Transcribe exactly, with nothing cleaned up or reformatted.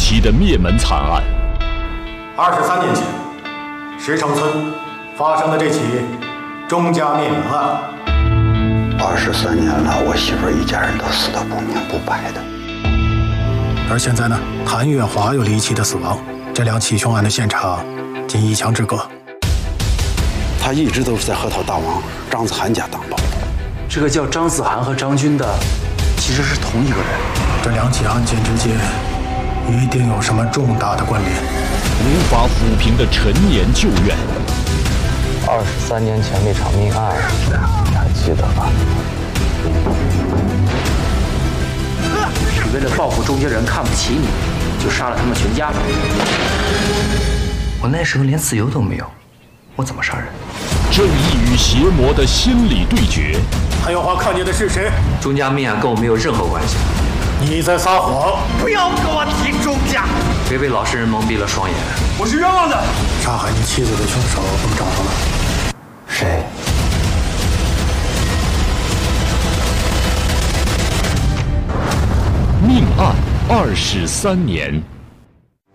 奇的灭门惨案。 二十三年前，石城村发生的这起钟家灭门案。 二十三年了，我媳妇儿一家人都死得不明不白的。 而现在呢，谭月华又离奇的死亡，这两起凶案的现场仅一墙之隔。 他一直都是在河套大王张子涵家当保。 这个叫张子涵和张军的，其实是同一个人。 这两起案件之间一定有什么重大的关联。 无法抚平的陈年旧怨。 二十三年前那场命案，你还记得吧？ 你为了报复钟家人看不起你，就杀了他们全家。 我那时候连自由都没有，我怎么杀人？ 正义与邪魔的心理对决。 谭月华看见的是谁？ 钟家命案跟我没有任何关系。 你在撒谎！ 不要跟我提钟家！ 别被老实人蒙蔽了双眼。 我是冤枉的。 杀害你妻子的凶手我们找到了。 谁？ 命案二十三年。